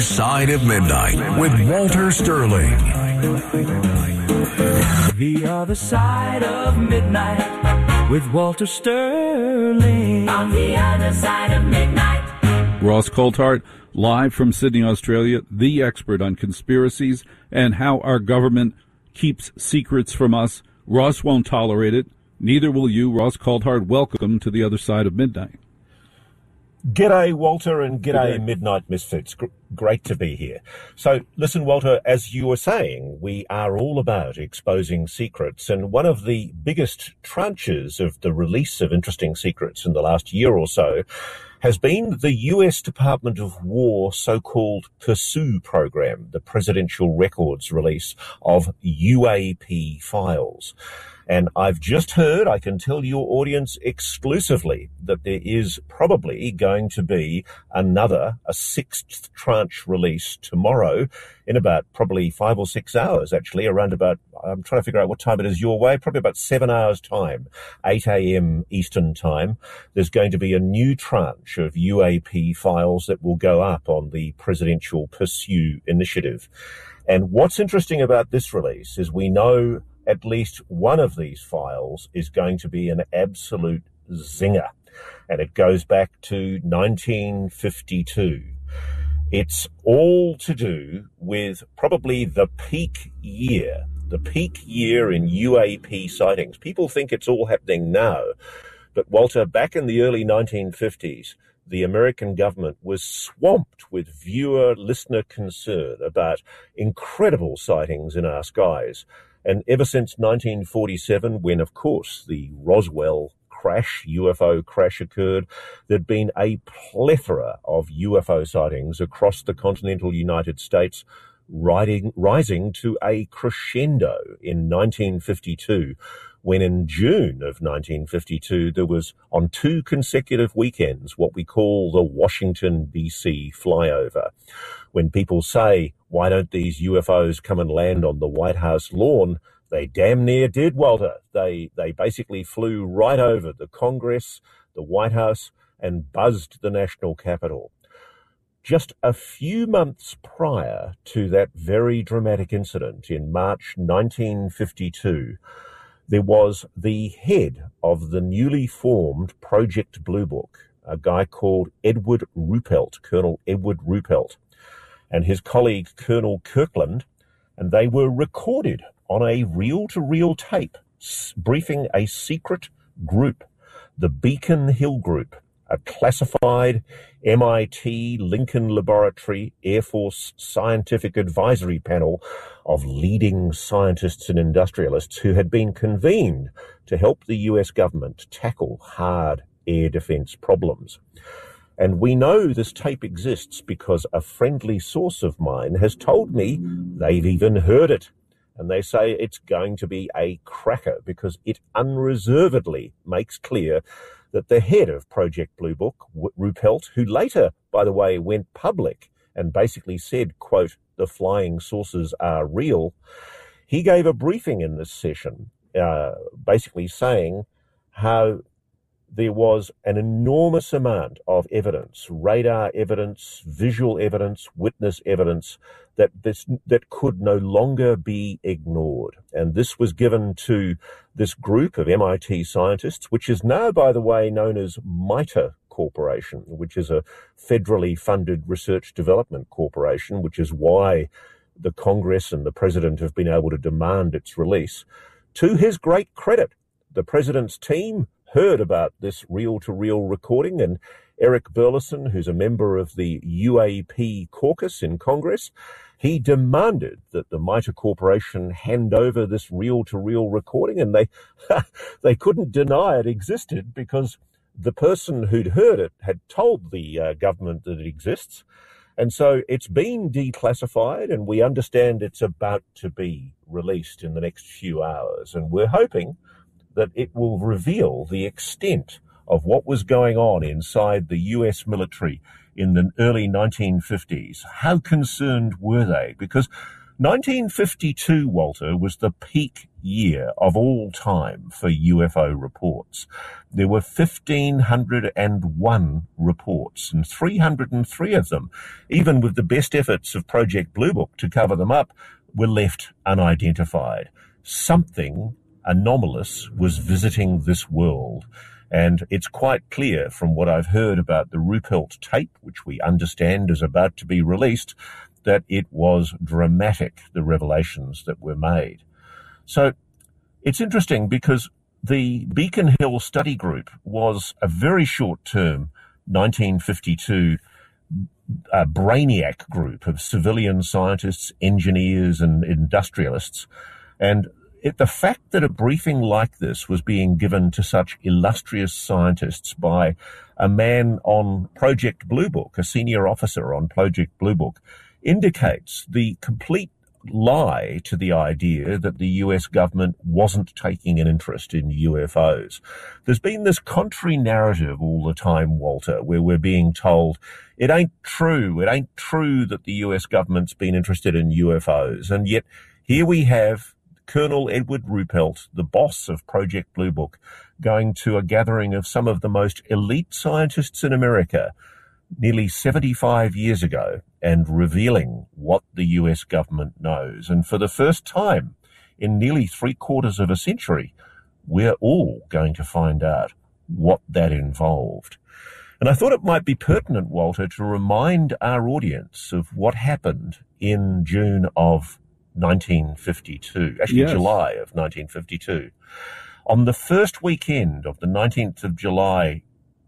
Side of Midnight with Walter Sterling. The Other Side of Midnight with Walter Sterling. On the Other Side of Midnight. Ross Coulthart, live from Sydney, Australia, the expert on conspiracies and how our government keeps secrets from us. Ross won't tolerate it. Neither will you. Ross Coulthart, welcome to the Other Side of Midnight. G'day, Walter, and g'day, Midnight Misfits. Great to be here. So, listen, Walter, as you were saying, we are all about exposing secrets, and one of the biggest tranches of the release of interesting secrets in the last year or so has been the US Department of War so-called PURSUE program, the Presidential Records release of UAP files. And I've just heard, I can tell your audience exclusively, that there is probably going to be a sixth tranche release tomorrow in about probably 5 or 6 hours, actually, around about, I'm trying to figure out what time it is your way, probably about 7 hours time, 8 a.m. Eastern time. There's going to be a new tranche of UAP files that will go up on the Presidential PURSUE initiative. And what's interesting about this release is we know at least one of these files is going to be an absolute zinger. And it goes back to 1952. It's all to do with probably the peak year in UAP sightings. People think it's all happening now. But Walter, back in the early 1950s, the American government was swamped with viewer-listener concern about incredible sightings in our skies. And ever since 1947, when, of course, the Roswell UFO crash occurred, there'd been a plethora of UFO sightings across the continental United States, rising to a crescendo in 1952, when in June of 1952, there was, on 2 consecutive weekends, what we call the Washington, D.C. flyover. When people say, why don't these UFOs come and land on the White House lawn? They damn near did, Walter. They basically flew right over the Congress, the White House, and buzzed the national Capitol. Just a few months prior to that very dramatic incident in March 1952, there was the head of the newly formed Project Blue Book, a guy called Edward Ruppelt, Colonel Edward Ruppelt, and his colleague Colonel Kirkland, and they were recorded on a reel-to-reel tape, briefing a secret group, the Beacon Hill Group, a classified MIT Lincoln Laboratory Air Force scientific advisory panel of leading scientists and industrialists who had been convened to help the US government tackle hard air defense problems. And we know this tape exists because a friendly source of mine has told me they've even heard it. And they say it's going to be a cracker because it unreservedly makes clear that the head of Project Blue Book, Ruppelt, who later, by the way, went public and basically said, quote, the flying saucers are real, he gave a briefing in this session, basically saying how there was an enormous amount of evidence, radar evidence, visual evidence, witness evidence, that could no longer be ignored. And this was given to this group of MIT scientists, which is now, by the way, known as MITRE Corporation, which is a federally funded research development corporation, which is why the Congress and the president have been able to demand its release. To his great credit, the president's team heard about this reel-to-reel recording, and Eric Burleson, who's a member of the UAP caucus in Congress, he demanded that the MITRE Corporation hand over this reel-to-reel recording, and they couldn't deny it existed because the person who'd heard it had told the government that it exists. And so it's been declassified, and we understand it's about to be released in the next few hours. And we're hoping that it will reveal the extent of what was going on inside the US military in the early 1950s. How concerned were they? Because 1952, Walter, was the peak year of all time for UFO reports. There were 1,501 reports, and 303 of them, even with the best efforts of Project Blue Book to cover them up, were left unidentified. Something anomalous was visiting this world. And it's quite clear from what I've heard about the Ruppelt tape, which we understand is about to be released, that it was dramatic, the revelations that were made. So it's interesting because the Beacon Hill Study Group was a very short-term 1952 brainiac group of civilian scientists, engineers, and industrialists. And the fact that a briefing like this was being given to such illustrious scientists by a man on Project Blue Book, a senior officer on Project Blue Book, indicates the complete lie to the idea that the US government wasn't taking an interest in UFOs. There's been this contrary narrative all the time, Walter, where we're being told it ain't true that the US government's been interested in UFOs. And yet here we have Colonel Edward Ruppelt, the boss of Project Blue Book, going to a gathering of some of the most elite scientists in America nearly 75 years ago and revealing what the US government knows. And for the first time in nearly 3/4 of a century, we're all going to find out what that involved. And I thought it might be pertinent, Walter, to remind our audience of what happened in June of 1952, actually Yes. July of 1952. On the first weekend of the 19th of July,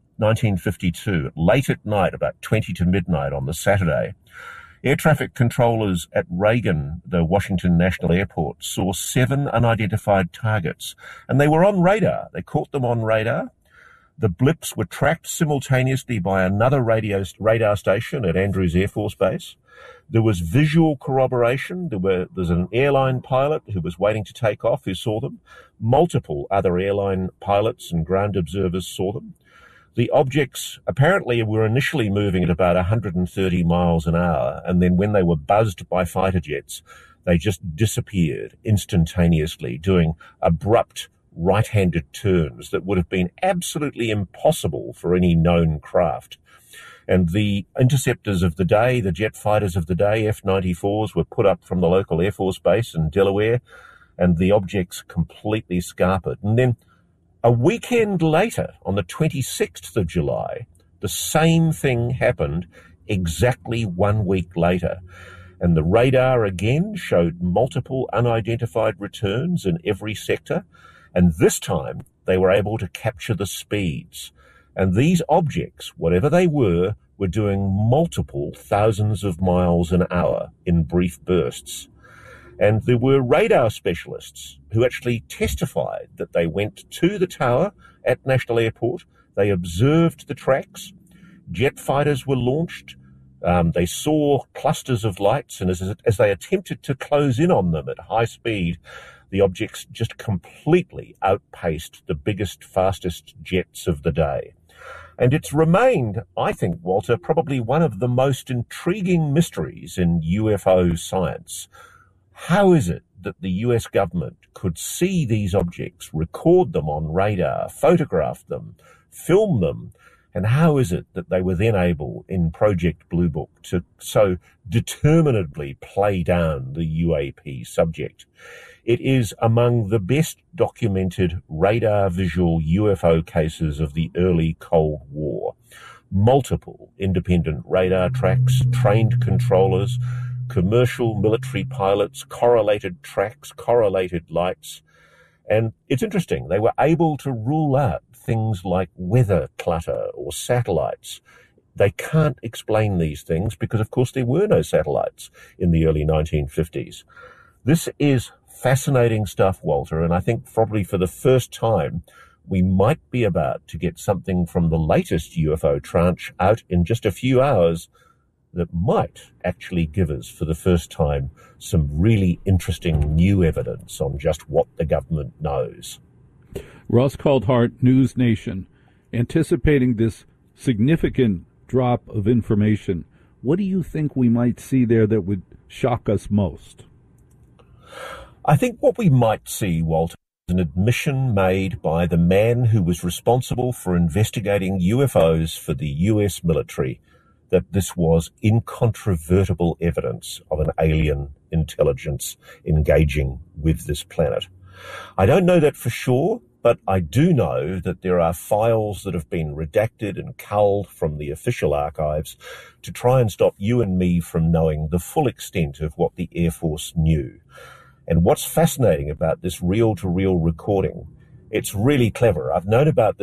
1952, late at night, about 20 to midnight on the Saturday, air traffic controllers at Reagan, the Washington National Airport, saw 7 unidentified targets, and they were on radar. They caught them on radar. The blips were tracked simultaneously by another radar station at Andrews Air Force Base. There was visual corroboration. There's an airline pilot who was waiting to take off who saw them. Multiple other airline pilots and ground observers saw them. The objects apparently were initially moving at about 130 miles an hour, and then when they were buzzed by fighter jets, they just disappeared instantaneously, doing abrupt right-handed turns that would have been absolutely impossible for any known craft. And the interceptors of the day, the jet fighters of the day, F-94s, were put up from the local Air Force Base in Delaware, and the objects completely scarpered. And then a weekend later, on the 26th of July, the same thing happened exactly 1 week later. And the radar again showed multiple unidentified returns in every sector. And this time, they were able to capture the speeds. And these objects, whatever they were doing multiple thousands of miles an hour in brief bursts. And there were radar specialists who actually testified that they went to the tower at National Airport. They observed the tracks. Jet fighters were launched. They saw clusters of lights, and as they attempted to close in on them at high speed, the objects just completely outpaced the biggest, fastest jets of the day. And it's remained, I think, Walter, probably one of the most intriguing mysteries in UFO science. How is it that the US government could see these objects, record them on radar, photograph them, film them, and how is it that they were then able, in Project Blue Book, to so determinedly play down the UAP subject? It is among the best documented radar visual UFO cases of the early Cold War. Multiple independent radar tracks, trained controllers, commercial military pilots, correlated tracks, correlated lights. And it's interesting, they were able to rule out things like weather clutter or satellites. They can't explain these things because, of course, there were no satellites in the early 1950s. This is fascinating stuff, Walter, and I think probably for the first time we might be about to get something from the latest UFO tranche out in just a few hours that might actually give us, for the first time, some really interesting new evidence on just what the government knows. Ross Coulthart, News Nation, anticipating this significant drop of information, what do you think we might see there that would shock us most? I think what we might see, Walter, is an admission made by the man who was responsible for investigating UFOs for the US military that this was incontrovertible evidence of an alien intelligence engaging with this planet. I don't know that for sure, but I do know that there are files that have been redacted and culled from the official archives to try and stop you and me from knowing the full extent of what the Air Force knew. And what's fascinating about this reel-to-reel recording, it's really clever. I've known about this